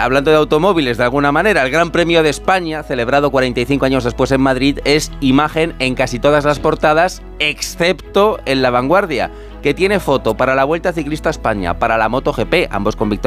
hablando de automóviles de alguna manera, el Gran Premio de España, celebrado 45 años después en Madrid, es imagen en casi todas las portadas, excepto en La Vanguardia, que tiene foto para la Vuelta Ciclista a España, para la MotoGP, ambos con victorias